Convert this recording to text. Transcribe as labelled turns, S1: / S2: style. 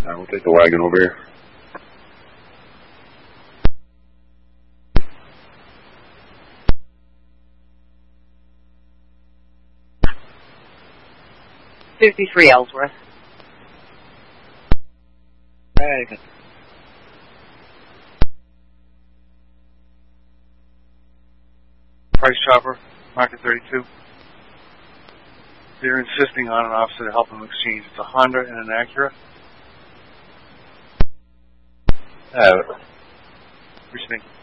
S1: We'll take the wagon over here.
S2: $53 Ellsworth.
S3: Hey.
S4: Price Chopper, Market 32. They're insisting on an officer to help them exchange. It's a Honda and an Acura.
S1: Have it.
S4: Which thing?